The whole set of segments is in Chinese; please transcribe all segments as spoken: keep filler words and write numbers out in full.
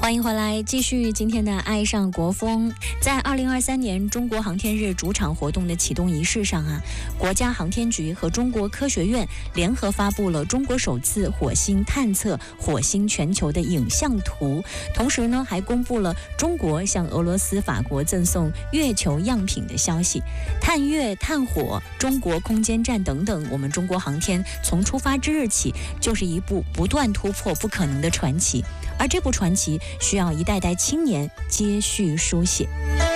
欢迎回来，继续今天的爱上国风。在二零二三年中国航天日主场活动的启动仪式上啊，国家航天局和中国科学院联合发布了中国首次火星探测火星全球的影像图，同时呢还公布了中国向俄罗斯、法国赠送月球样品的消息。探月、探火、中国空间站等等，我们中国航天从出发之日起就是一部不断突破不可能的传奇，而这部传奇需要一代代青年接续书写。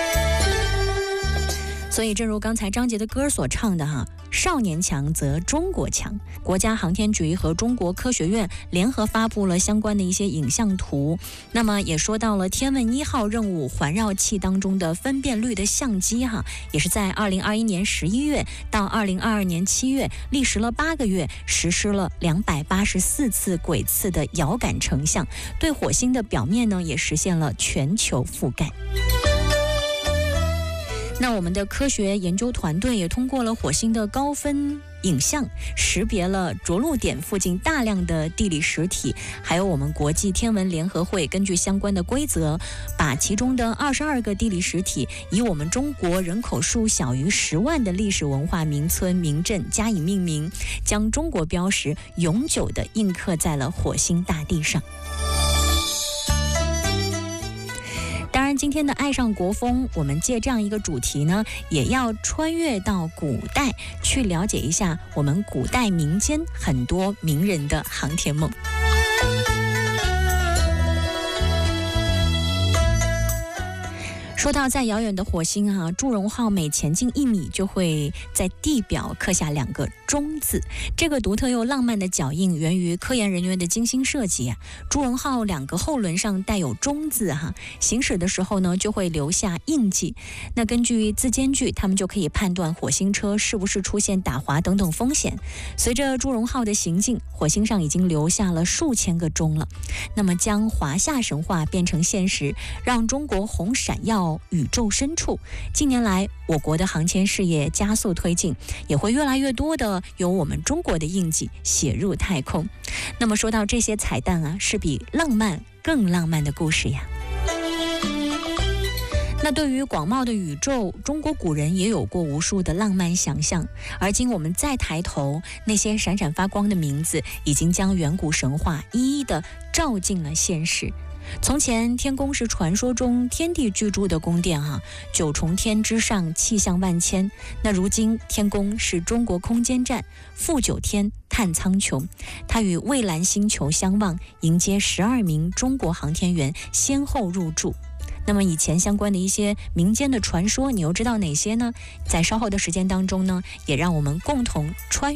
所以正如刚才张杰的歌所唱的哈，少年强则中国强。国家航天局和中国科学院联合发布了相关的一些影像图，那么也说到了天问一号任务环绕器当中的分辨率的相机哈，也是在二零二一年十一月到二零二二年七月，历时了八个月，实施了两百八十四次轨次的遥感成像，对火星的表面呢也实现了全球覆盖。那我们的科学研究团队也通过了火星的高分影像，识别了着陆点附近大量的地理实体，还有我们国际天文联合会根据相关的规则，把其中的二十二个地理实体以我们中国人口数小于十万的历史文化名村名镇加以命名，将中国标识永久地印刻在了火星大地上。当然今天的爱上国风，我们借这样一个主题呢，也要穿越到古代，去了解一下我们古代民间很多名人的航天梦。说到在遥远的火星啊，祝融号每前进一米就会在地表刻下两个中字，这个独特又浪漫的脚印源于科研人员的精心设计啊。祝融号两个后轮上带有中字哈，行驶的时候呢就会留下印记。那根据字间距，他们就可以判断火星车是不是出现打滑等等风险。随着祝融号的行进，火星上已经留下了数千个钟了。那么将华夏神话变成现实，让中国红闪耀宇宙深处。近年来我国的航天事业加速推进，也会越来越多的有我们中国的印记写入太空。那么说到这些彩蛋啊，是比浪漫更浪漫的故事呀。那对于广袤的宇宙，中国古人也有过无数的浪漫想象，而今我们再抬头，那些闪闪发光的名字已经将远古神话一一的照进了现实。从前天宫是传说中天地居住的宫殿啊，九重天之上气象万千。那如今天宫是中国空间站，负九天探苍穹，它与蔚蓝星球相望，迎接十二名中国航天员先后入驻。那么以前相关的一些民间的传说，你又知道哪些呢？在稍后的时间当中呢，也让我们共同穿